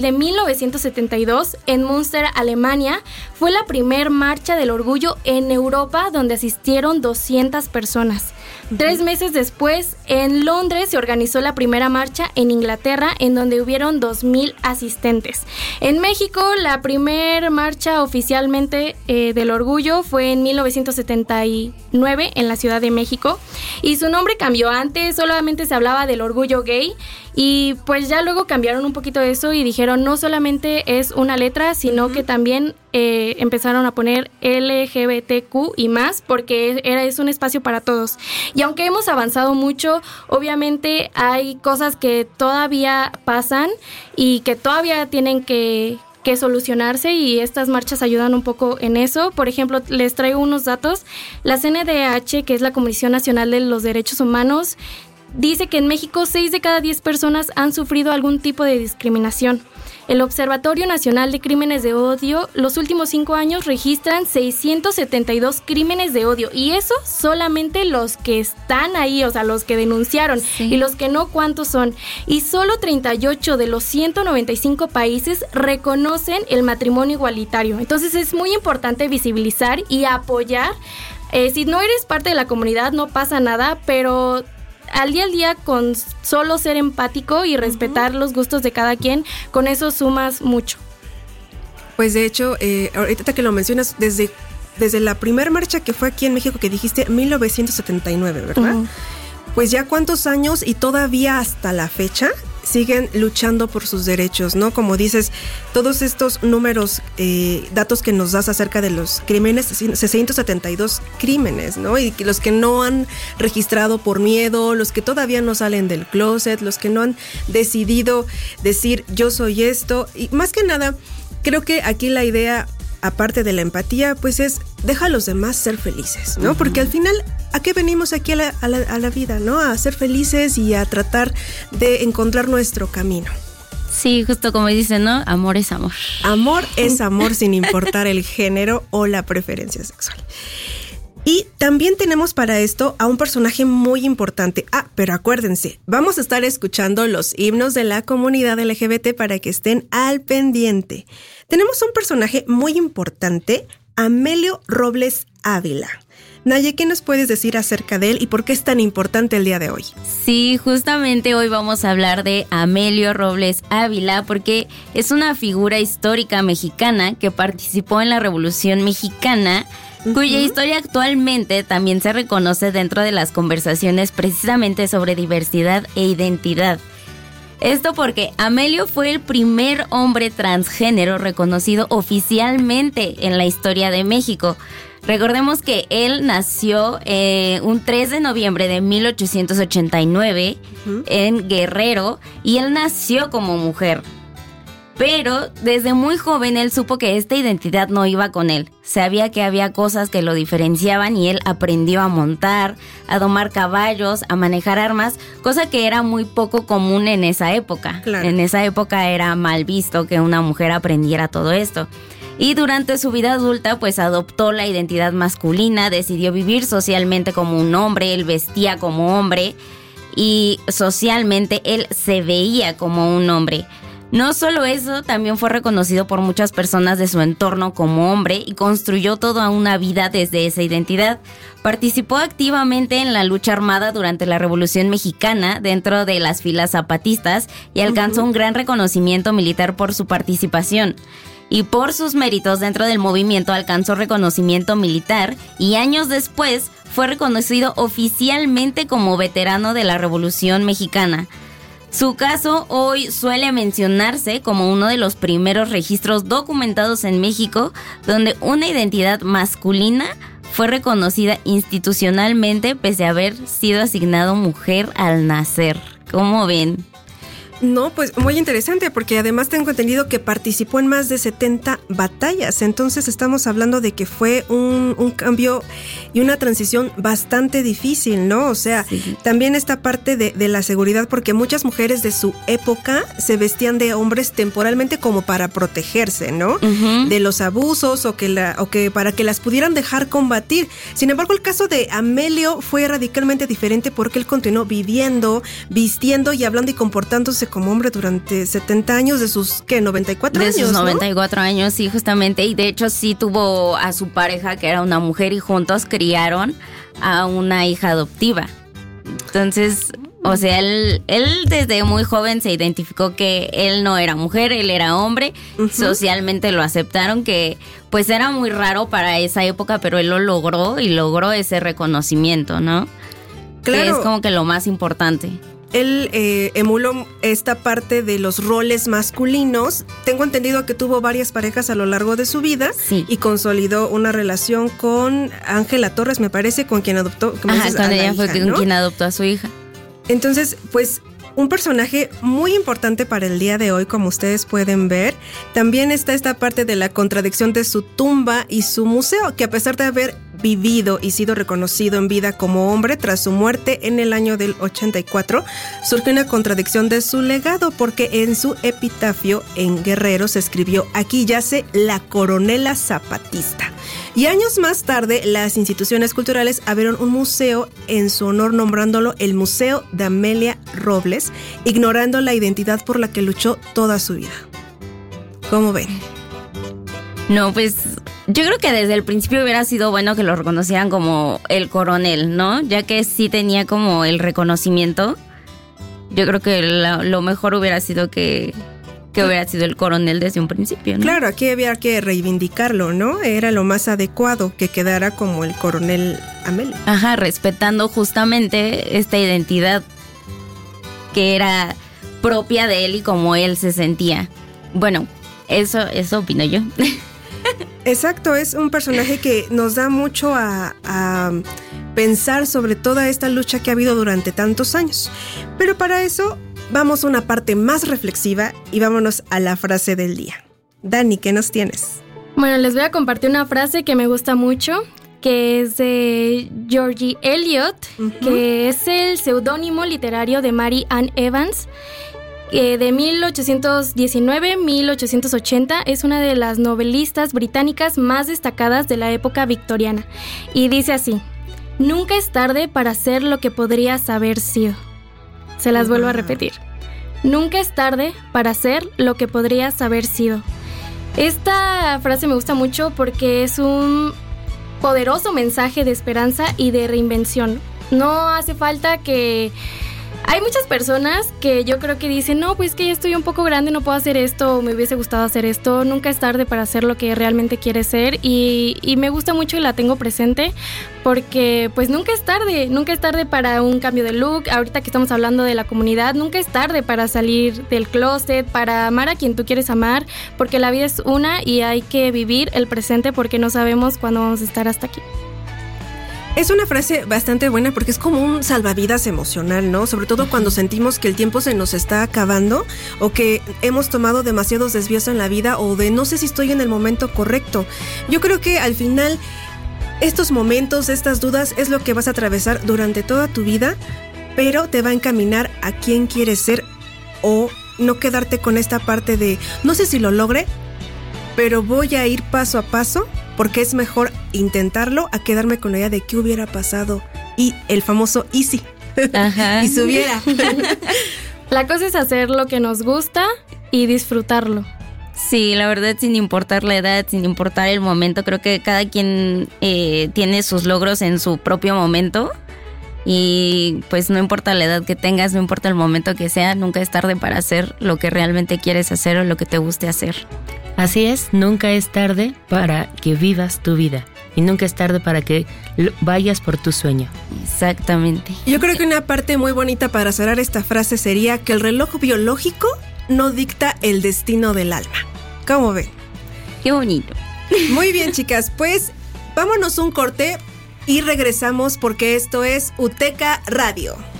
de 1972 en Münster, Alemania, fue la primer marcha del orgullo en Europa donde asistieron 200 personas. 3 meses después, en Londres se organizó la primera marcha en Inglaterra, en donde hubieron 2,000 asistentes. En México, la primera marcha oficialmente del orgullo fue en 1979 en la Ciudad de México, y su nombre cambió. Antes solamente se hablaba del orgullo gay, y pues ya luego cambiaron un poquito eso y dijeron no solamente es una letra, sino que también empezaron a poner LGBTQ y más, porque es un espacio para todos. Y aunque hemos avanzado mucho, obviamente hay cosas que todavía pasan y que todavía tienen que solucionarse, y estas marchas ayudan un poco en eso. Por ejemplo, les traigo unos datos. La CNDH, que es la Comisión Nacional de los Derechos Humanos, dice que en México 6 de cada 10 personas han sufrido algún tipo de discriminación. El Observatorio Nacional de Crímenes de Odio, los últimos 5 años registran 672 crímenes de odio, y eso solamente los que están ahí, o sea, los que denunciaron, sí. Y los que no, ¿cuántos son? Y solo 38 de los 195 países reconocen el matrimonio igualitario. Entonces es muy importante visibilizar y apoyar. Si no eres parte de la comunidad, no pasa nada, pero al día con solo ser empático y respetar los gustos de cada quien, con eso sumas mucho. Pues de hecho, ahorita que lo mencionas, desde la primera marcha que fue aquí en México, que dijiste 1979, ¿verdad? Uh-huh. Pues ya cuántos años, y todavía hasta la fecha siguen luchando por sus derechos, ¿no? Como dices, todos estos números, datos que nos das acerca de los crímenes, 672 crímenes, ¿no? Y los que no han registrado por miedo, los que todavía no salen del closet, los que no han decidido decir yo soy esto. Y más que nada, creo que aquí la idea, aparte de la empatía, pues es deja a los demás ser felices, ¿no? Uh-huh. Porque al final, ¿a qué venimos aquí a la vida, no? A ser felices y a tratar de encontrar nuestro camino. Sí, justo como dicen, ¿no? Amor es amor. Amor es amor sin importar el género o la preferencia sexual. Y también tenemos para esto a un personaje muy importante. Pero acuérdense, vamos a estar escuchando los himnos de la comunidad LGBT para que estén al pendiente. Tenemos un personaje muy importante, Amelio Robles Ávila. Naye, ¿qué nos puedes decir acerca de él y por qué es tan importante el día de hoy? Sí, justamente hoy vamos a hablar de Amelio Robles Ávila, porque es una figura histórica mexicana que participó en la Revolución Mexicana, cuya historia actualmente también se reconoce dentro de las conversaciones precisamente sobre diversidad e identidad. Esto porque Amelio fue el primer hombre transgénero reconocido oficialmente en la historia de México. Recordemos que él nació un 3 de noviembre de 1889 en Guerrero, y él nació como mujer. Pero desde muy joven él supo que esta identidad no iba con él. Sabía que había cosas que lo diferenciaban, y él aprendió a montar, a domar caballos, a manejar armas, cosa que era muy poco común en esa época. Claro. En esa época era mal visto que una mujer aprendiera todo esto. Y durante su vida adulta, pues adoptó la identidad masculina, decidió vivir socialmente como un hombre, él vestía como hombre y socialmente él se veía como un hombre. No solo eso, también fue reconocido por muchas personas de su entorno como hombre y construyó toda una vida desde esa identidad. Participó activamente en la lucha armada durante la Revolución Mexicana dentro de las filas zapatistas y alcanzó un gran reconocimiento militar por su participación. Y por sus méritos dentro del movimiento alcanzó reconocimiento militar, y años después fue reconocido oficialmente como veterano de la Revolución Mexicana. Su caso hoy suele mencionarse como uno de los primeros registros documentados en México donde una identidad masculina fue reconocida institucionalmente pese a haber sido asignado mujer al nacer. ¿Cómo ven? No, pues muy interesante, porque además tengo entendido que participó en más de 70 batallas. Entonces estamos hablando de que fue un cambio y una transición bastante difícil, ¿no? O sea, sí. También esta parte de la seguridad, porque muchas mujeres de su época se vestían de hombres temporalmente como para protegerse, ¿no? Uh-huh. De los abusos o que para que las pudieran dejar combatir. Sin embargo, el caso de Amelio fue radicalmente diferente, porque él continuó viviendo, vistiendo y hablando y comportándose como hombre durante 70 años de sus, ¿qué? 94 años, De sus ¿no? 94 años, sí, justamente. Y de hecho sí tuvo a su pareja, que era una mujer, y juntos criaron a una hija adoptiva. Entonces, o sea, él desde muy joven se identificó que él no era mujer, él era hombre. Socialmente lo aceptaron, que pues era muy raro para esa época, pero él lo logró y logró ese reconocimiento, ¿no? Claro. Que es como que lo más importante. Él emuló esta parte de los roles masculinos. Tengo entendido que tuvo varias parejas a lo largo de su vida, sí, y consolidó una relación con Ángela Torres, me parece, con quien adoptó. Ajá, con ella fue ¿no? quien adoptó a su hija. Entonces, pues, un personaje muy importante para el día de hoy, como ustedes pueden ver. También está esta parte de la contradicción de su tumba y su museo, que a pesar de haber vivido y sido reconocido en vida como hombre, tras su muerte en el año del 84, surgió una contradicción de su legado, porque en su epitafio en Guerrero se escribió: aquí yace la coronela zapatista. Y años más tarde, las instituciones culturales abrieron un museo en su honor, nombrándolo el Museo de Amelia Robles, ignorando la identidad por la que luchó toda su vida. ¿Cómo ven? No, pues yo creo que desde el principio hubiera sido bueno que lo reconocieran como el coronel, ¿no? Ya que sí tenía como el reconocimiento. Yo creo que lo mejor hubiera sido que hubiera sido el coronel desde un principio, ¿no? Claro, aquí había que reivindicarlo, ¿no? Era lo más adecuado que quedara como el coronel Amelio. Ajá, respetando justamente esta identidad que era propia de él y como él se sentía. Bueno, eso opino yo. Exacto, es un personaje que nos da mucho a pensar sobre toda esta lucha que ha habido durante tantos años. Pero para eso vamos a una parte más reflexiva y vámonos a la frase del día. Dani, ¿qué nos tienes? Bueno, les voy a compartir una frase que me gusta mucho, que es de George Eliot, que es el seudónimo literario de Mary Ann Evans, de 1819-1880. Es una de las novelistas británicas más destacadas de la época victoriana. Y dice así: nunca es tarde para hacer lo que podrías haber sido. Se las vuelvo a repetir. Nunca es tarde para hacer lo que podrías haber sido. Esta frase me gusta mucho porque es un poderoso mensaje de esperanza y de reinvención. No hace falta que... Hay muchas personas que yo creo que dicen: no, pues que ya estoy un poco grande, no puedo hacer esto, o me hubiese gustado hacer esto. Nunca es tarde para hacer lo que realmente quieres ser, y me gusta mucho y la tengo presente porque pues nunca es tarde para un cambio de look. Ahorita que estamos hablando de la comunidad, nunca es tarde para salir del closet, para amar a quien tú quieres amar, porque la vida es una y hay que vivir el presente porque no sabemos cuándo vamos a estar hasta aquí. Es una frase bastante buena porque es como un salvavidas emocional, ¿no? Sobre todo cuando sentimos que el tiempo se nos está acabando o que hemos tomado demasiados desvíos en la vida, o de no sé si estoy en el momento correcto. Yo creo que al final estos momentos, estas dudas es lo que vas a atravesar durante toda tu vida, pero te va a encaminar a quién quieres ser, o no quedarte con esta parte de no sé si lo logre, pero voy a ir paso a paso, porque es mejor intentarlo a quedarme con la idea de qué hubiera pasado y el famoso easy. Ajá. Y si hubiera. La cosa es hacer lo que nos gusta y disfrutarlo. Sí, la verdad, sin importar la edad, sin importar el momento, creo que cada quien tiene sus logros en su propio momento. Y pues no importa la edad que tengas, no importa el momento que sea, nunca es tarde para hacer lo que realmente quieres hacer o lo que te guste hacer. Así es, nunca es tarde para que vivas tu vida y nunca es tarde para que vayas por tu sueño. Exactamente. Yo creo que una parte muy bonita para cerrar esta frase sería que el reloj biológico no dicta el destino del alma. ¿Cómo ven? Qué bonito. Muy bien, chicas, pues vámonos un corte y regresamos porque esto es UTECA Radio.